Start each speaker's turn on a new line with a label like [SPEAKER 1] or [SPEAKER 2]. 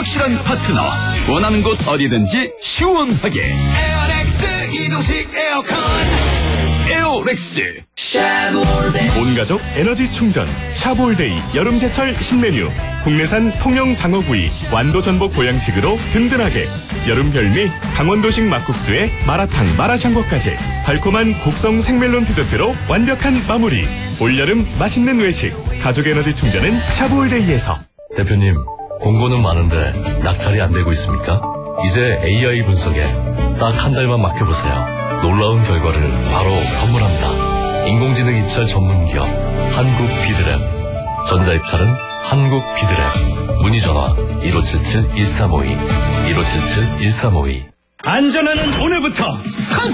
[SPEAKER 1] 확실한 파트너. 원하는 곳 어디든지 시원하게. 에어렉스 이동식 에어컨. 에어렉스.
[SPEAKER 2] 온가족 에너지 충전 샤볼데이 여름제철 신메뉴. 국내산 통영 장어구이 완도 전복 보양식으로 든든하게. 여름 별미 강원도식 막국수에 마라탕 마라샹궈까지 달콤한 곡성 생멜론 디저트로 완벽한 마무리. 올여름 맛있는 외식 가족 에너지 충전은 샤볼데이에서.
[SPEAKER 3] 대표님, 공고는 많은데 낙찰이 안 되고 있습니까? 이제 AI 분석에 딱 한 달만 맡겨보세요. 놀라운 결과를 바로 선물합니다. 인공지능 입찰 전문기업 한국비드랩. 전자입찰은 한국비드랩. 문의전화 1577-1352 1577-1352.
[SPEAKER 1] 안전하는 오늘부터 스타트.